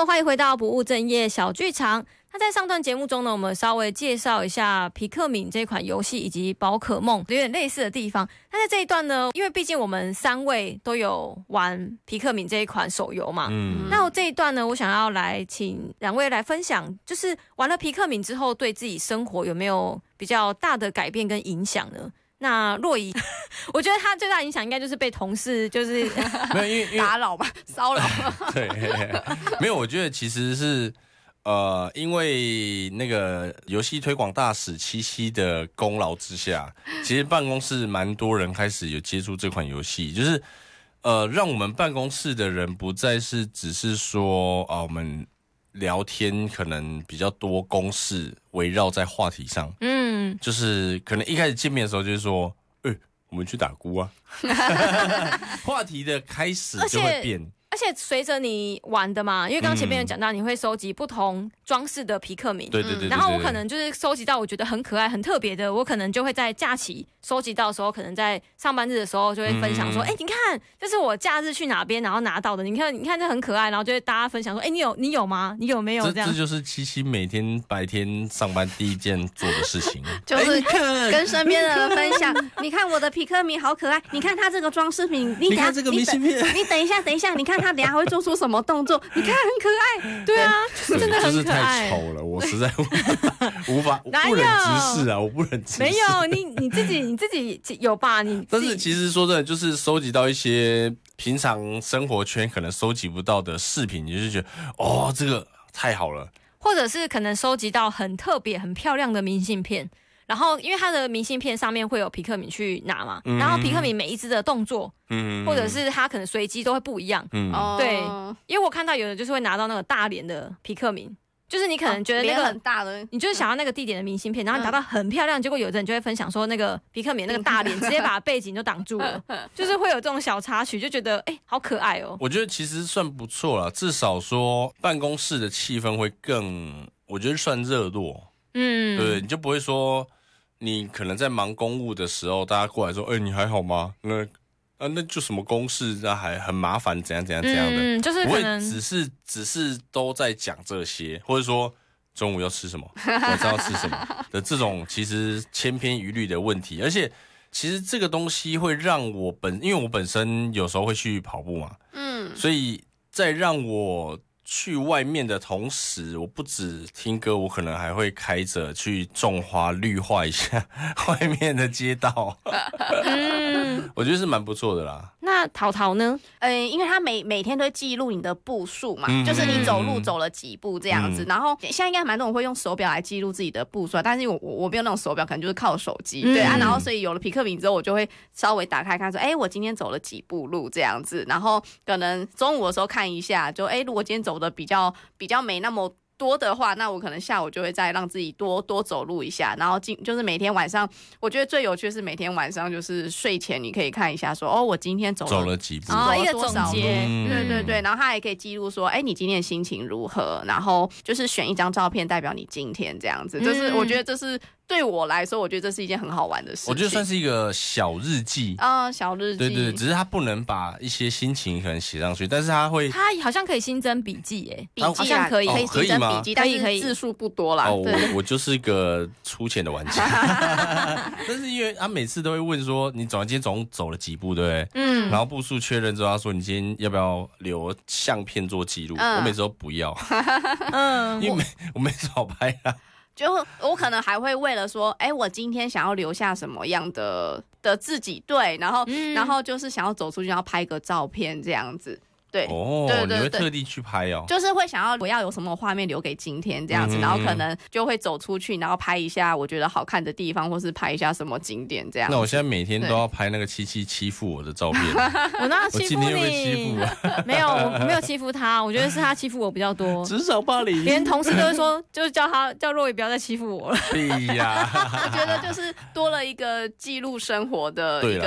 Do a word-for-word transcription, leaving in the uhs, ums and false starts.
Hello， 欢迎回到不务正业小剧场。那在上段节目中呢，我们稍微介绍一下皮克敏这款游戏以及宝可梦有点类似的地方。那在这一段呢，因为毕竟我们三位都有玩皮克敏这一款手游嘛，嗯，那我这一段呢，我想要来请两位来分享，就是玩了皮克敏之后，对自己生活有没有比较大的改变跟影响呢？那若仪，我觉得他最大的影响应该就是被同事就是没有因为打扰吧，骚扰。 对，没有，我觉得其实是呃，因为那个游戏推广大使七七的功劳之下，其实办公室蛮多人开始有接触这款游戏，就是呃，让我们办公室的人不再是只是说啊、呃，我们聊天可能比较多公事围绕在话题上，嗯，就是可能一开始见面的时候就是说，哎、欸，我们去打鼓啊，话题的开始就会变。 而且随着你玩的嘛，因为刚刚前面有讲到，你会收集不同装饰的皮克敏， 对对 对, 对, 对, 对。 然后我可能就是收集到我觉得很可爱、很特别的，我可能就会在假期收集到的时候，可能在上班日的时候就会分享说，哎、嗯，你看，这是我假日去哪边然后拿到的，你看，你看这很可爱，然后就会大家分享说，哎，你有你有吗？你有没有这样？ 这, 这就是七七每天白天上班第一件做的事情， 就是跟身边的人分享。你看我的皮克敏好可爱，你看它这个装饰品，你, 你看这个明信片， 你等一下，等一下，你看它等一下会做出什么动作？你看很可爱，对啊， 真的很可爱。 就是太丑了，我实在无法不忍直视啊，我不忍直视。 没有你你自己你自己有吧？你但是其实说真的，就是收集到一些平常生活圈可能收集不到的饰品，你就是觉得哦，这个太好了。 或者是可能收集到很特别、很漂亮的明信片。然后，因为它的明信片上面会有皮克敏去拿嘛，嗯、然后皮克敏每一只的动作，嗯，或者是它可能随机都会不一样，嗯，对，因为我看到有的就是会拿到那个大连的皮克敏，就是你可能觉得那个、 哦、很大的， 你就是想要那个地点的明信片，然后你拿到很漂亮，嗯、结果有的人就会分享说那个皮克敏那个大脸直接把背景就挡住了，就是会有这种小插曲，就觉得哎、欸、好可爱哦。 我觉得其实算不错啦，至少说办公室的气氛会更，我觉得算热络，嗯，对，你就不会说。你可能在忙公务的时候，大家过来说：“哎、欸，你还好吗？那啊，那就什么公事，那还很麻烦，怎样怎样怎样的。” 嗯，就是可能不会只是只是都在讲这些，或者说中午要吃什么，晚上要吃什么的这种其实千篇一律的问题。而且其实这个东西会让我本，因为我本身有时候会去跑步嘛，嗯，所以在让我。去外面的同时，我不只听歌，我可能还会开着去种花、绿化一下外面的街道。嗯，我觉得是蛮不错的啦。 那淘淘呢？ 呃，因为他每每天都会记录你的步数嘛，嗯、就是你走路走了几步这样子。嗯、然后现在应该蛮多人会用手表来记录自己的步数，但是我我没有那种手表，可能就是靠手机。嗯、对啊，然后所以有了皮克敏之后，我就会稍微打开看说，哎，我今天走了几步路这样子。然后可能中午的时候看一下，就哎，如果今天走的比较比较没那么多的话，那我可能下午就会再让自己多多走路一下，然后进就是每天晚上，我觉得最有趣的是每天晚上就是睡前你可以看一下说，哦，我今天走了走了几步， 哦，一个总结， 嗯、对对对，然后他还可以记录说，哎，你今天的心情如何，然后就是选一张照片代表你今天这样子，就是我觉得这是。对我来说，我觉得这是一件很好玩的事情。 我觉得算是一个小日记啊、呃，小日记。 对对对，只是他不能把一些心情可能写上去，但是他会， 他好像可以新增笔记耶， 笔记好像可以， 可以新增笔记，但是字数不多啦。 哦，我我就是一个粗浅的玩家，但是因为他每次都会问说，你总今天总共走了几步，对不对？嗯。然后步数确认之后，他说你今天要不要留相片做记录？嗯、我每次都不要，嗯，因为没我没少拍啊。 就我可能还会为了说，哎，我今天想要留下什么样的的自己，对，然后、嗯、然后就是想要走出去，然后拍个照片这样子。对， 哦，对对对，你会特地去拍哦， 就是会想要我要有什么画面留给今天这样子，嗯、然后可能就会走出去，然后拍一下我觉得好看的地方，或是拍一下什么景点这样子。 那我现在每天都要拍那个七七欺负我的照片， 我哪有欺负你？ 我今天会欺负我？ 没有，我没有欺负他，我觉得是他欺负我比较多。 职场霸凌， 连同事都会说，就是叫他叫若仪不要再欺负我了。 对呀， 我觉得就是多了一个记录生活的一个